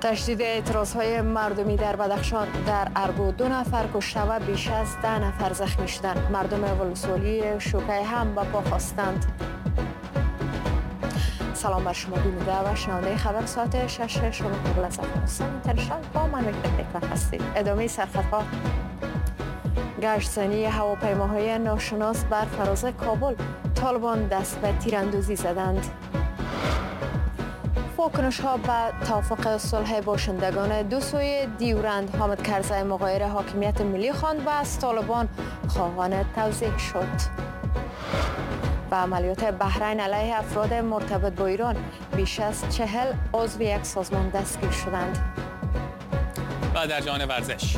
تشدید اعتراضهای مردمی در بدخشان. در ارگو 2 نفر کشته و بیش از 10 نفر زخمی شدند. مردم ولسوالی شوکای هم به پا خواستند. سلام بر شما بیننده و شنونده خبر ساعت 6 شما قبل از افغانستان اینترنشنال با من وکتر هستید. ادامه سرخطها. گشتزنی هواپیماهای ناشناس بر فراز کابل. طالبان دست به تیراندازی زدند. واکنش ها به توافق صلح باشندگان دو سوی دیورند. حامد کرزی مغایر حاکمیت ملی خواند و از طالبان خواهان توضیح شد. و عملیات بحرین علیه افراد مرتبط با ایران. بیش از 40 عضو یک سازمان دستگیر شدند. و در جهان ورزش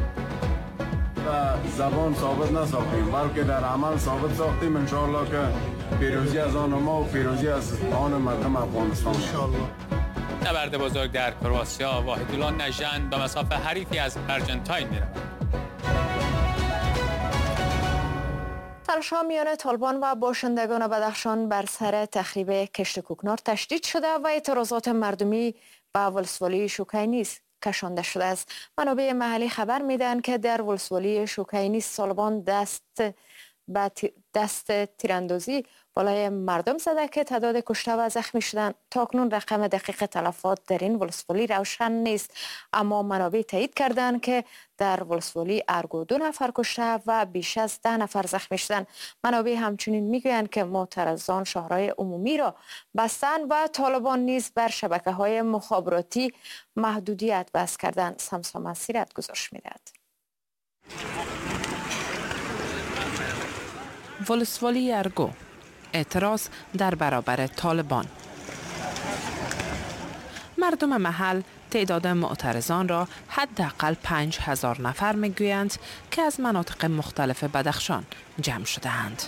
زبان ثابت نساختیم بلکه در عمل ثابت ساختیم انشاءالله که پیروزی از آن ما و پیروزی از آن مردم افغانستان انشاءالله. نبرد بزرگ در کرواتیا. واحدالله نژند به مصاف حریفی از آرژانتین می‌رود. تلاش‌ها میان طالبان و باشندگان بدخشان بر سر تخریب کشت کوکنار تشدید شده و اعتراضات مردمی به ولسوالی شوکای نیز کشانده شده است. منابع محلی خبر میدهند که در ولسوالی شوکای نیز طالبان دست تیراندازی بالای مردم زده که تعداد کشته و زخمی شدند. تاکنون رقم دقیق تلفات در این ولسوالی روشن نیست، اما منابع تایید کردند که در ولسوالی ارگو 2 نفر کشته و بیش از 10 نفر زخمی شدند. منابع همچنین میگویند که معترضان شهرهای عمومی را بستند و طالبان نیز بر شبکه‌های مخابراتی محدودیت وضع کردند. سمسام مسیرت گزارش می‌دهد. ولسوالی ارگو. اعتراض در برابر طالبان. مردم محل تعداد معترضان را حداقل 5000 نفر میگویند که از مناطق مختلف بدخشان جمع شده‌اند.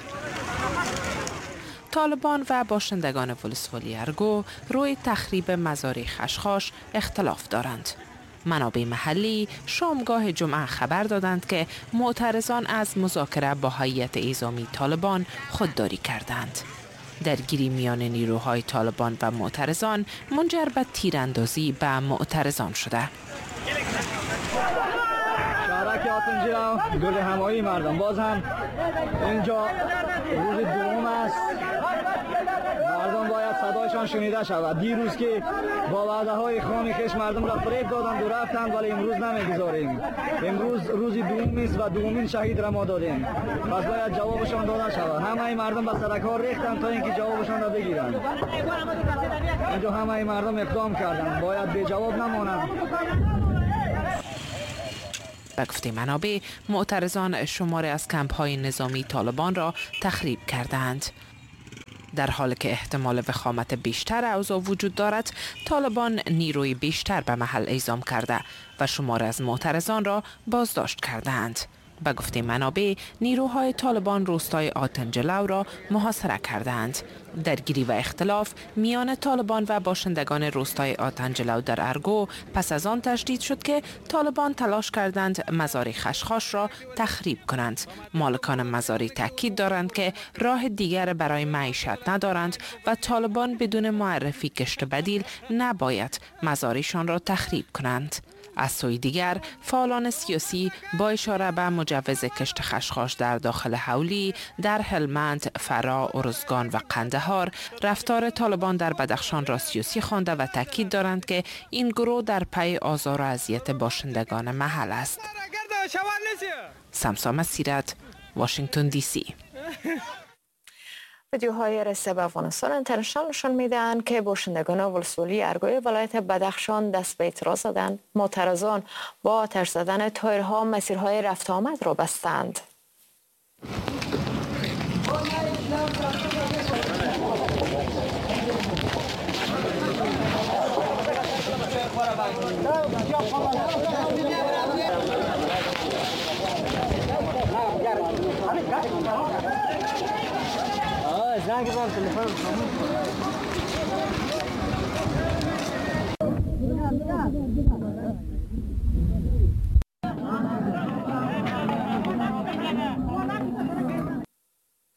طالبان و باشندگان ولسوالی ارگو روی تخریب مزار خشخاش اختلاف دارند. منابع محلی شامگاه جمعه خبر دادند که معترضان از مذاکره با هیئت اعزامی طالبان خودداری کردند. درگیری میان نیروهای طالبان و معترضان منجر به تیراندازی به معترضان شده. شهرک آتنجلو گرد همایی مردم باز هم اینجا روز دوم است. مردم باید صدایشان شنیده شود. دیروز که با وعده های خام کش مردم را فریب دادند و رفتند، ولی امروز نمیگذاریم. امروز روز دوم است و دومین شهید را ما دادیم. پس باید جوابشان داده شود. همه مردم به سرک ها ریختند تا اینکه جوابشان را بگیرند. اینجا همه مردم اقدام کردند، باید بی جواب نمانند. به گفته منابع، معترضان شماری از کمپ‌های نظامی طالبان را تخریب کردند. در حالی که احتمال وخامت بیشتر اوضاع وجود دارد، طالبان نیروی بیشتر به محل اعزام کرده و شماری از معترضان را بازداشت کردند. به گفته منابع، نیروهای طالبان روستای آتنجلو را محاصره کردند. درگیری و اختلاف میان طالبان و باشندگان روستای آتنجلو در ارگو پس از آن تشدید شد که طالبان تلاش کردند مزار خشخاش را تخریب کنند. مالکان مزاری تاکید دارند که راه دیگر برای معیشت ندارند و طالبان بدون معرفی کشت بدیل نباید مزارشان را تخریب کنند. از سوی دیگر، فعالان سیاسی با اشاره به مجوز کشت خشخاش در داخل حولی در هلمند، فرا، ارزگان و قندهار رفتار طالبان در بدخشان را سیاسی خوانده و تاکید دارند که این گروه در پی آزار و اذیت باشندگان محل است. سمسام مسیرت، واشنگتن دی سی. ویدیوهای رسیده به افغانستان اینترنشنال نشان میدهند که باشندگان ولسوالی ارگوی ولایت بدخشان دست به اعتراض زدند. معترضان با آتش زدن تایرها مسیرهای رفت آمد را بستند.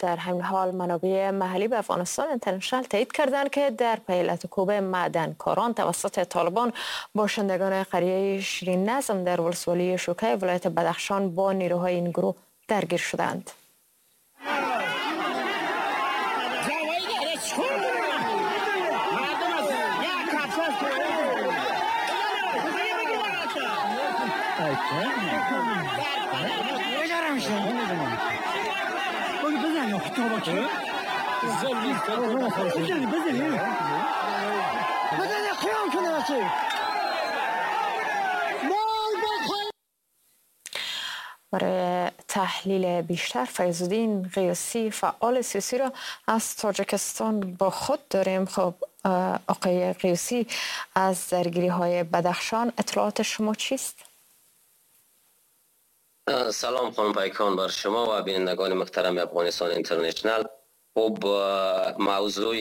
در همین حال منابع محلی به افغانستان اینترنشنال تایید کردند که در پیلت کوبه معدنکاران توسط طالبان باشندگان قریه شیرین نظم در ولسوالی شوکه ولایت بدخشان با نیروهای این گروه درگیر شدند. برای تحلیل بیشتر فیض‌الدین قیاسی فعال سیاسی را از تاجیکستان با خود داریم. خب آقای قیاسی، از درگیری‌های بدخشان اطلاعات شما چیست؟ سلام خانم پیکان بر شما و بینندگان محترم افغانستان اینترنشنال. خب موضوع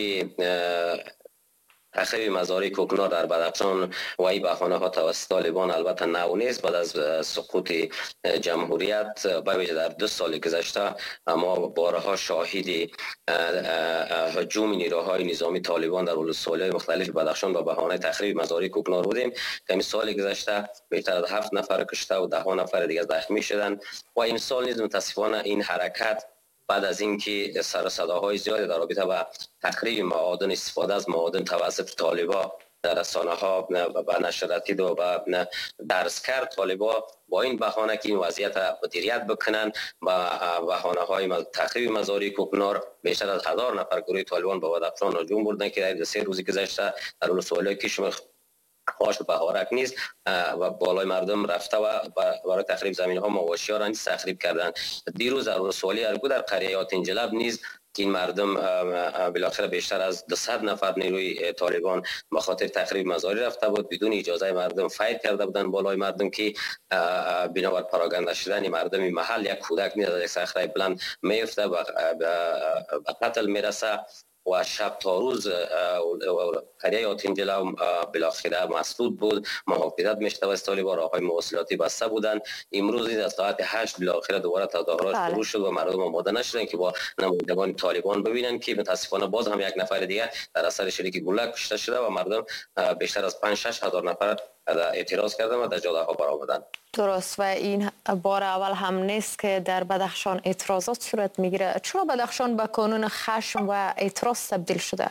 تخریب مزارع کوکنار در بدخشان و ای بهانه ها توسط طالبان البته نو نیست. بعد از سقوط جمهوریت به ویژه در 2 سال گذشته ما بارها شاهد هجوم نیروهای نظامی طالبان در ولسوالی مختلف بدخشان به بهانه تخریب مزارع کوکنار بودیم. که سال گذشته بیشتر از 7 نفر کشته و 10 نفر دیگر زخمی شدند و این سال نیز متاسفانه این حرکت بعد از اینکه سر صداهای زیادی در رابطه با تخریب معادن، استفاده از معادن توسط طالبا در رسانه‌ها به نشر رسید و به درس کرد، طالبا با این بهانه که این وضعیت مدیریت بکنن با بهانه‌های تخریب مزارع کوکنار بیشتر از 1000 نفر گروه طالبان به بدخشان هجوم بردند که در 3 روز گذشته در ولسوالی کشمیر خواش و بهارک نیست و بالای مردم رفته و برای تخریب زمین ها مواشی ها را نیز تخریب کردند. دیروز در ولسوالی ارگو در قریه آتنجلب نیز این مردم بالاخره بیشتر از 200 نفر نیروی طالبان به خاطر تخریب مزارع رفته بود، بدون اجازه مردم فایر کرده بودند بالای مردم که بنابر پراگنده شدن مردم محل یک کودک نیز از یک صخره بلند میفته و به قتل میرسه و شب تا روز قریه آتنجلب بالاخره مسدود بود، محافظت میشد و طالبان راههای مواصلاتی بسته بودند. امروز از ساعت 8 بالاخره دوباره تظاهرات شروع شد و مردم آماده نشدند که با نمایندگان طالبان ببینند که متاسفانه باز هم یک نفر دیگر در اثر شلیک گلوله کشته شده و مردم بیشتر از 5-6 هزار نفر اعتراض کردند و در جاده ها برآمدند. درست، و این بار اول هم نیست که در بدخشان اعتراضات صورت میگیره. چرا بدخشان به کانون خشم و اعتراض تبدیل شده؟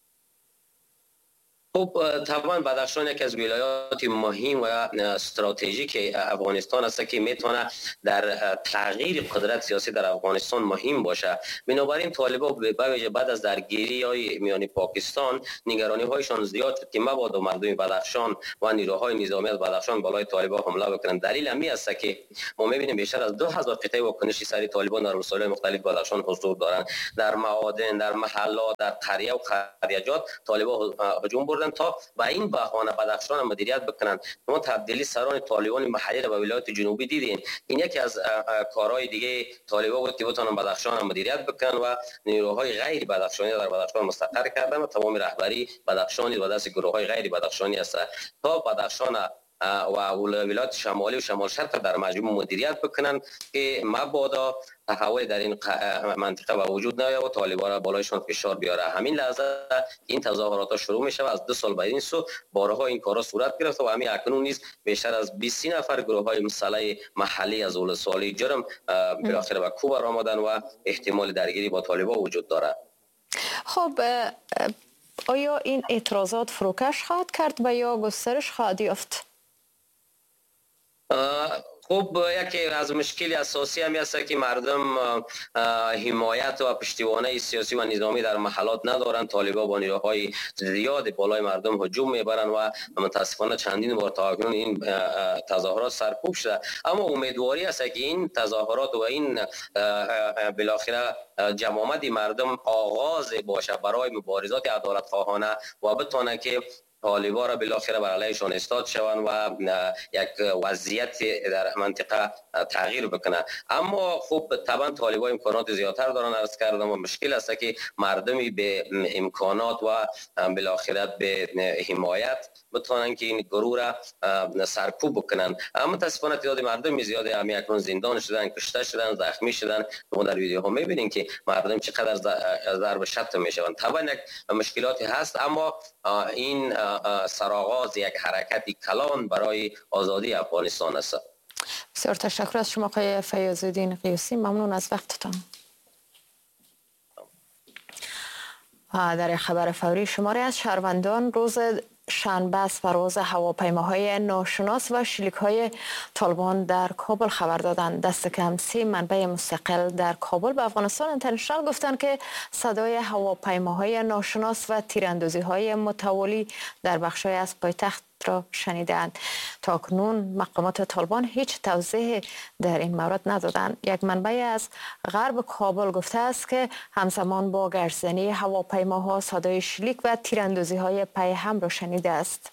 خب طبعا بدخشان یک از ولایات مهم و استراتژیک افغانستان است که میتونه در تغییر قدرت سیاسی در افغانستان مهم باشه. بنابراین طالبان بعد از درگیری های میان پاکستان نگرانی هایشان زیاد شد که مبادا مردم بدخشان و نیروهای نظامی از بدخشان بالای طالبان حمله بکنند. دلیل همین است که ما میبینیم بیشتر از 2000 قطعه واکنشی سری طالبان در ولسوالی مختلف بدخشان حضور دارند. در معادن، در محلات، در قریه و قریجات طالبان هجوم تا با این بهانه بدخشان مدیریت بکنند. ما تبدیلی سران طالبان محلی را به ولایات جنوبی دیدین. این یکی از کارهای دیگه طالبان بود که بتونن بدخشان مدیریت بکنن و نیروهای غیر بدخشانی در بدخشان مستقر کردن و تمام رهبری بدخشانی و دست گروه‌های غیر بدخشانی است تا بدخشان و ولایات شمالی و شمال شرق در مجموع مدیریت بکنن که مبادا تحول در این منطقه به وجود نیاید و طالبان را بالایشان فشار بیاره. همین لحظه این تظاهرات شروع میشه و از 2 سال بعد این سو بارها این کارا صورت گرفته و همین اکنون نیز بیشتر از 20 نفر گروه‌های مسلح محلی از ولسوالی جرم بالاخره به کوبه آمدن و احتمال درگیری با طالبان وجود داره. خب آیا این اعتراضات فروکش خواهد کرد و یا گسترش خواهد یافت؟ خب یکی از مشکل اساسی همی است که مردم حمایت و پشتیبانی سیاسی و نظامی در محلات ندارند. طالبان با نیروهای زیاد بالای مردم هجوم میبرند و متاسفانه چندین بار تا اکنون این تظاهرات سرکوب شده. اما امیدواری است که این تظاهرات و این بالاخره جمع آمد مردم آغاز باشه برای مبارزات عدالت خواهانه و بتونه که طالبان را بالاخره بر علیهشان استاد شوند و یک وضعیت در منطقه تغییر بکنه. اما خب طبعا طالبان امکانات زیادتر دارن، عرض کردم، و مشکل است که مردمی به امکانات و بالاخره به حمایت بتوانند که این گروه را سرکوب بکنن. اما متاسفانه تعداد مردم زیاده هم اکنون زندان شدن، کشته شدن، زخمی شدن. ما در ویدیوها میبینیم که مردم چقدر ضرب شتم میشوند. طبعا یک مشکلاتی هست، اما این سرآغاز یک حرکت کلان برای آزادی افغانستان است. بسیار تشکر از شما آقای فیاض‌الدین قیوسی، ممنون از وقتتان. در خبر فوری شماری از شهروندان روز شنبه از پرواز هواپیماهای ناشناس و شلیک‌های طالبان در کابل خبر دادند. دست کم 3 منبع مستقل در کابل به افغانستان اینترنشنال گفتند که صدای هواپیماهای ناشناس و تیراندازی‌های متوالی در بخش‌های از پایتخت را شنیدند. تاکنون مقامات طالبان هیچ توضیح در این مورد ندادند. یک منبع از غرب کابل گفته است که همزمان با گردزنی هواپیماها صدای شلیک و تیراندازی‌های پی هم را شنیده است.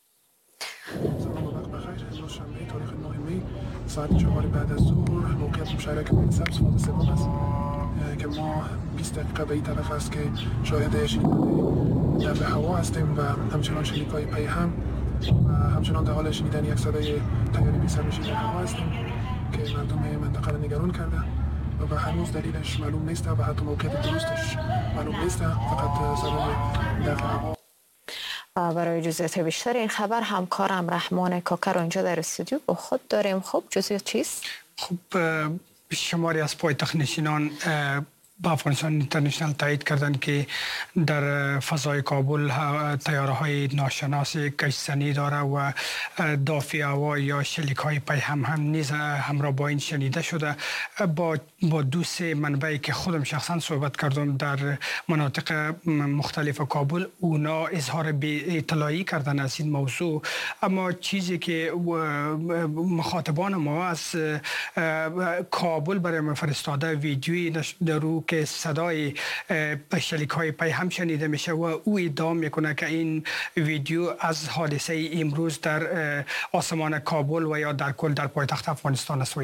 ساعت 4 بعد از ظهر موقعیت مشترک بین سبز فاز سوم است که ما 20 دقیقه به این طرف است که شاهد شنیدن در هوا هستیم و همچنان شلیک‌های پی هم و همچنان در حال شنیدن یک صدای تیاری بی سرنشین در هوا هستیم که مردم منطقه را نگران کرده و هنوز دلیلش معلوم نیست و حتی موقعیت درستش معلوم نیست، فقط صدای در هوا. برای جزئیات بیشتر این خبر همکارم رحمان کاکر اینجا در استودیو با خود داریم. خب جزئیات چیست؟ خب شماری از پایتخت نشینان با افغانستان اینترنشنال تایید کردند که در فضای کابل طیاره‌های ناشناس کشتزنی داره و دافع هوا یا شلیک‌های پی هم نیز همراه با این شنیده شده. با 2-3 منبعی که خودم شخصا صحبت کردم در مناطق مختلف کابل، اونا اظهار بی اطلاعی کردن از این موضوع. اما چیزی که مخاطبان ما از کابل برای ما فرستاده ویدیویی درو که صدای شلیک‌های پی هم شنیده میشه و او ادعا میکنه که این ویدیو از حادثه امروز در آسمان کابل و یا در کل در پایتخت افغانستان است.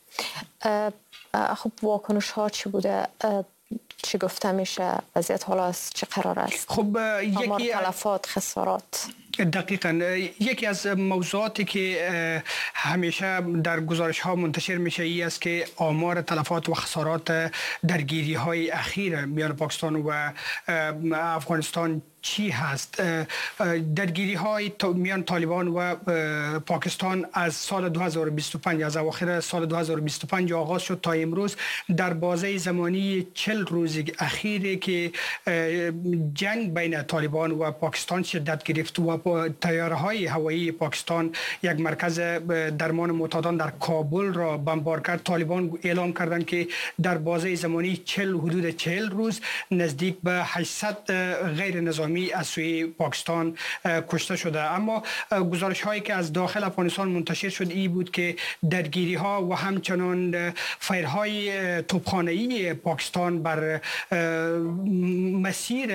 خب واکنش ها چی بوده؟ چی گفته میشه؟ وضعیت حالا از چه قرار است؟ خب یکی تلفات، خسارات. دقیقاً یکی از موضوعاتی که همیشه در گزارش ها منتشر میشه ای است که آمار تلفات و خسارات درگیری های اخیر میان پاکستان و افغانستان چی هست. درگیری های میان طالبان و پاکستان از سال 2025 از اواخر سال 2025 آغاز شد تا امروز در بازه زمانی 40 روز اخیری که جنگ بین طالبان و پاکستان شدت گرفت و طیاره‌های هوایی پاکستان یک مرکز درمان معتادان در کابل را بمبار کرد. طالبان اعلام کردند که در بازه زمانی حدود 40 روز نزدیک به 800 غیر نظامی از سوی پاکستان کشته شده. اما گزارش هایی که از داخل افغانستان منتشر شد ای بود که درگیری ها و همچنان فایرهای توپخانه‌ای پاکستان بر مسیر